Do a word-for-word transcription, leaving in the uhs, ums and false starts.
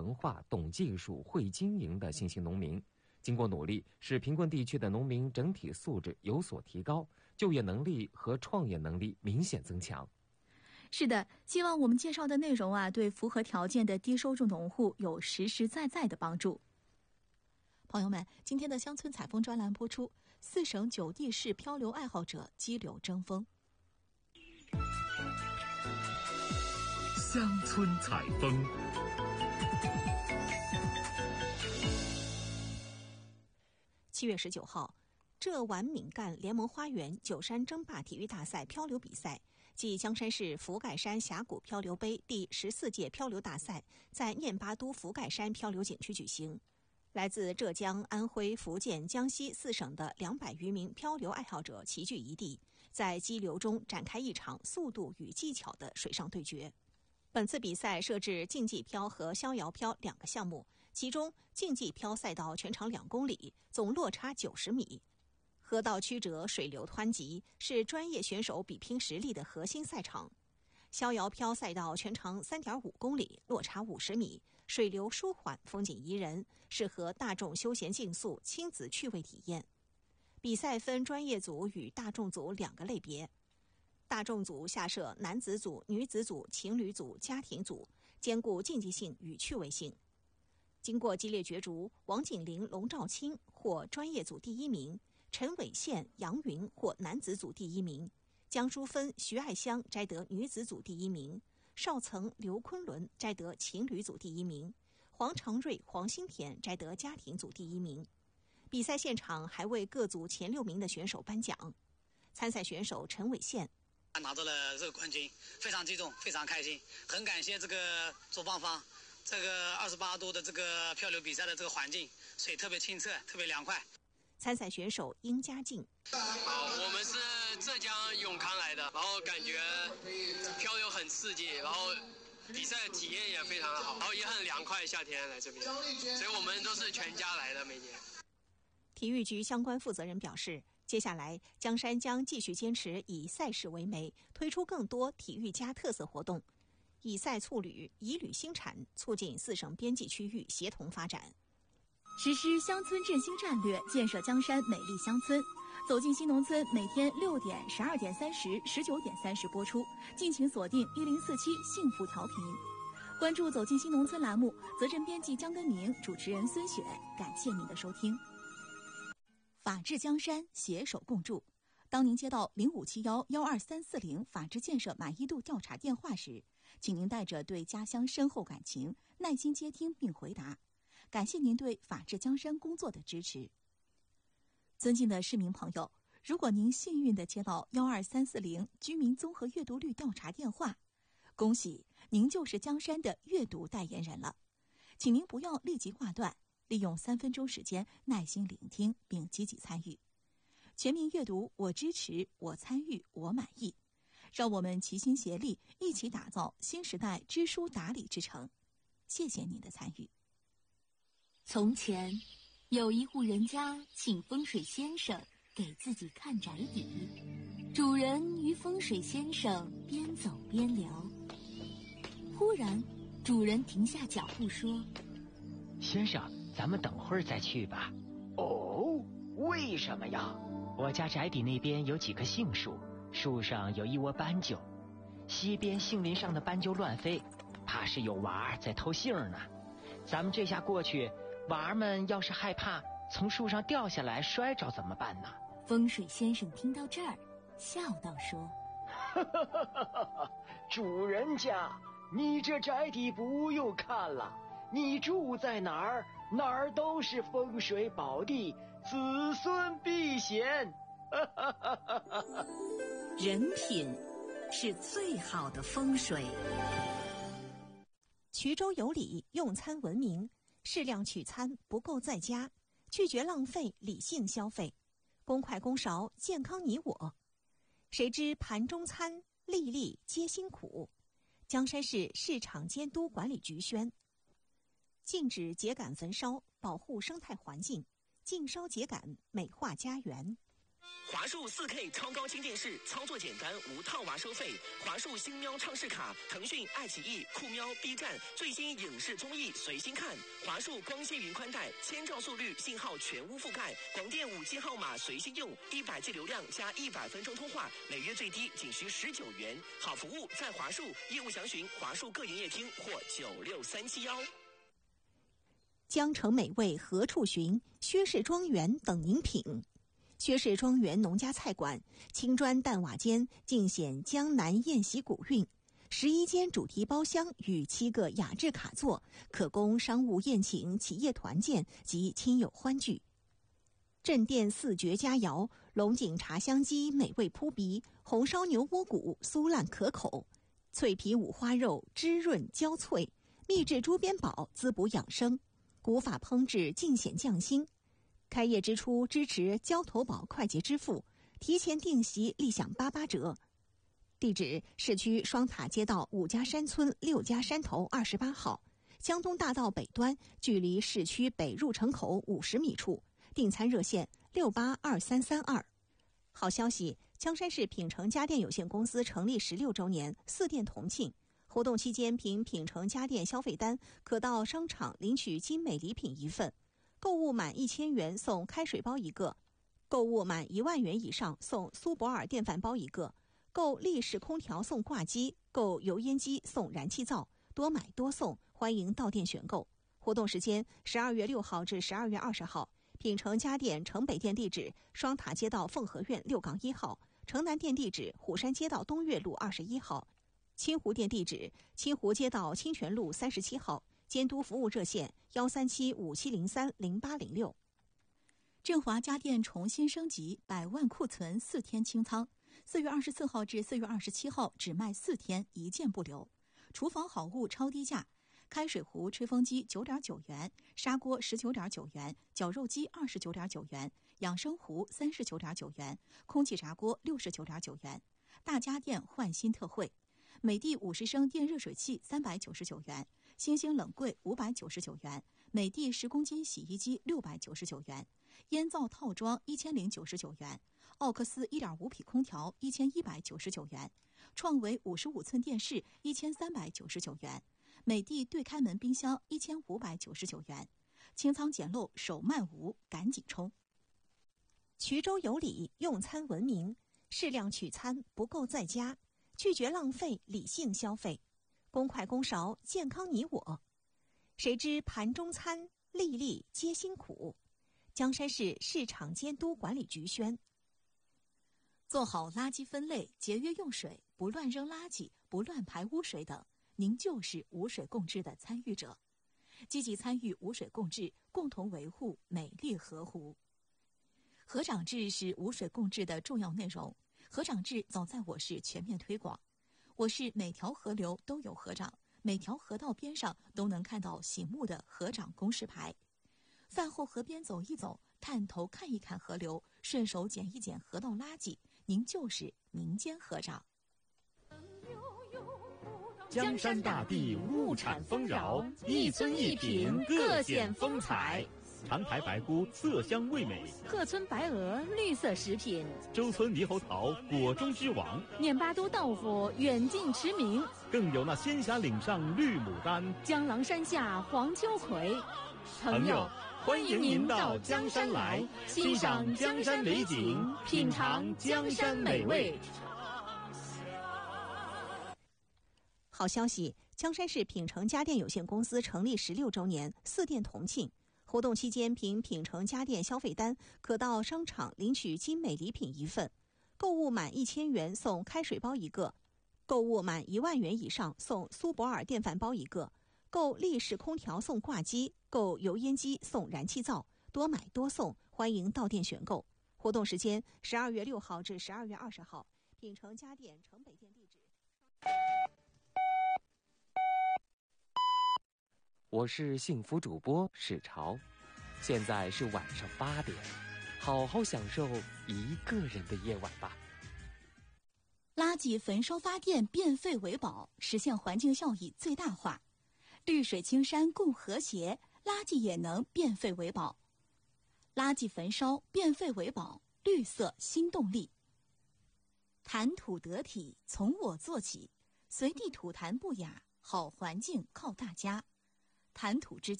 文化、懂技术、会经营的新兴农民。经过努力，使贫困地区的农民整体素质有所提高，就业能力和创业能力明显增强。 是的，希望我们介绍的内容啊，对符合条件的低收入农户有实实在在的帮助。朋友们，今天的乡村采风专栏播出，四省九地市漂流爱好者激流争锋。 乡村采风。 七月十九号，浙皖闽赣联盟花园九山争霸体育大赛漂流比赛暨江山市福盖山峡谷漂流杯第十四届漂流大赛在念巴都福盖山漂流景区举行。来自浙江、安徽、福建、江西四省的两百余名漂流爱好者齐聚一地，在激流中展开一场速度与技巧的水上对决。本次比赛设置竞技漂和逍遥漂两个项目，其中竞技漂赛道全长两公里，总落差九十米。河道曲折，水流湍急，是专业选手比拼实力的核心赛场。逍遥漂赛道全长 三点五公里，落差五十米，水流舒缓，风景宜人，适合大众休闲竞速、亲子趣味体验。比赛分专业组与大众组两个类别。大众组下设男子组、女子组、情侣组、家庭组，兼顾竞技性与趣味性。经过激烈角逐，王景林、龙兆清获专业组第一名，陈伟宪、杨云获男子组第一名，江淑芬、徐爱香摘得女子组第一名，邵曾、刘昆仑摘得情侣组第一名，黄长瑞、黄新田摘得家庭组第一名。比赛现场还为各组前六名的选手颁奖。参赛选手陈伟宪拿到了这个冠军，非常激动，非常开心，很感谢这个主办方，这个二十八度的这个漂流比赛的这个环境，水特别清澈，特别凉快。 参赛选手殷家静， 好，我们是浙江永康来的，然后感觉漂流很刺激，然后比赛体验也非常好，然后也很凉快，夏天来这边，所以我们都是全家来的每年。 体育局相关负责人表示，接下来江山将继续坚持以赛事为媒，推出更多体育加特色活动，以赛促旅，以旅兴产，促进四省边际区域协同发展。实施乡村振兴战略，建设江山美丽乡村。走进新农村，每天六点、十二点三十、十九点三十播出，敬请锁定一零四七幸福调频。关注走进新农村栏目，责任编辑江根明，主持人孙雪，感谢您的收听。法治江山，携手共筑。当您接到零五七幺幺二三四零法治建设满意度调查电话时，请您带着对家乡深厚感情，耐心接听并回答。感谢您对法治江山工作的支持。尊敬的市民朋友，如果您幸运地接到幺二三四零居民综合阅读率调查电话，恭喜您就是江山的阅读代言人了。请您不要立即挂断，利用三分钟时间耐心聆听并积极参与。全民阅读，我支持，我参与，我满意。让我们齐心协力，一起打造新时代知书达理之城。谢谢您的参与。 从前有一户人家请风水先生给自己看宅邸，主人与风水先生边走边聊，忽然主人停下脚步说： 先生，咱们等会儿再去吧。哦，为什么呀？我家宅邸那边有几棵杏树，树上有一窝斑鸠，西边杏林上的斑鸠乱飞，怕是有娃儿在偷杏呢。咱们这下过去，娃儿们要是害怕从树上掉下来摔着怎么办呢？ 风水先生听到这儿笑道说： 主人家，你这宅邸不用看了，你住在哪儿哪儿都是风水宝地，子孙避险。 人品是最好的风水。 衢州有礼，用餐文明，适量取餐，不够在家，拒绝浪费，理性消费，公筷公勺，健康你我。谁知盘中餐，粒粒皆辛苦。江山市市场监督管理局宣：禁止秸秆焚烧，保护生态环境；禁烧秸秆，美化家园。 华数 四K 超高清电视，操作简单，无套娃收费。华数星喵畅视卡，腾讯、爱奇艺、酷喵、B 站最新影视综艺随心看。华数光纤云宽带，千兆速率，信号全屋覆盖，广电五 G 号码随心用，一百 G 流量加一百分钟通话，每月最低仅需十九元。好服务在华数，业务详询华数各营业厅或九六三七幺。 江城美味何处寻？薛氏庄园等您品。薛氏庄园农家菜馆，青砖淡瓦间，尽显江南宴席古韵。十一间主题包厢与七个雅致卡座，可供商务宴请、企业团建及亲友欢聚。镇店四绝佳肴：龙井茶香鸡美味扑鼻，红烧牛窝骨酥烂可口，脆皮五花肉汁润焦脆，秘制猪鞭煲滋补养生，古法烹制尽显匠心。开业之初支持交投保快捷支付，提前订席立享八八折。地址：市区双塔街道五家山村六家山头二十八号，江东大道北端，距离市区北入城口五十米处。订餐热线六八二三三二。好消息！江山市品城家电有限公司成立十六周年，四店同庆。活动期间，凭品城家电消费单，可到商场领取精美礼品一份。购物满一千元送开水包一个，购物满一万元以上送苏泊尔电饭煲一个，购立式空调送挂机，购油烟机送燃气灶，多买多送，欢迎到店选购。活动时间十二月六号至十二月二十号。品城家电城北店地址：双塔街道凤和苑六杠一号，城南店地址：虎山街道东岳路二十一号，清湖店地址：清湖街道清泉路三十七号。监督服务热线：幺三七五七零三零八零六。 振华家电重新升级，百万库存四天清仓，四月二十四号至四月二十七号只卖四天，一件不留。厨房好物超低价。开水壶、吹风机九点九元，砂锅十九点九元，绞肉机二十九点九元，养生壶三十九点九元，空气炸锅六十九点九元。大家电换新特惠，美的五十升电热水器三百九十九元，星星冷柜五百九十九元，美的十公斤洗衣机六百九十九元，烟灶套装一千零九十九元，奥克斯一点五匹空调一千一百九十九元，创维五十五寸电视一千三百九十九元。美的对开门冰箱一千五百九十九元，清仓捡漏手慢无，赶紧冲！ 衢州有礼，用餐文明，适量取餐，不够在家，拒绝浪费，理性消费，公筷公勺，健康你我。谁知盘中餐，粒粒皆辛苦。江山市市场监督管理局宣。 做好垃圾分类，节约用水，不乱扔垃圾，不乱排污水等。您就是无水共治的参与者，积极参与无水共治，共同维护美丽河湖。河长制是无水共治的重要内容，河长制早在我市全面推广。我市每条河流都有河长，每条河道边上都能看到醒目的河长公示牌。饭后河边走一走，探头看一看河流，顺手捡一捡河道垃圾，您就是民间河长。 江山大地，物产丰饶，一村一品，各显风采。长台白菇色香味美， 鹤村白鹅绿色食品， 周村猕猴桃果中之王， 念八都豆腐远近驰名， 更有那仙霞岭上绿牡丹， 江郎山下黄秋葵。 朋友，欢迎您到江山来，欣赏江山美景，品尝江山美味。 好消息！江山市品城家电有限公司成立十六周年，四店同庆。活动期间，凭品城家电消费单，可到商场领取精美礼品一份。购物满一千元送开水包一个，购物满一万元以上送苏泊尔电饭煲一个，购立式空调送挂机，购油烟机送燃气灶，多买多送，欢迎到店选购。活动时间十二月六号至十二月二十号，品城家电城北店地址。 我是幸福主播史潮，现在是晚上八点，好好享受一个人的夜晚吧。 垃圾焚烧发电，变废为宝，实现环境效益最大化。绿水青山共和谐，垃圾也能变废为宝。垃圾焚烧，变废为宝， 绿色新动力。 谈吐得体，从我做起，随地吐痰不雅，好环境靠大家。谈吐之间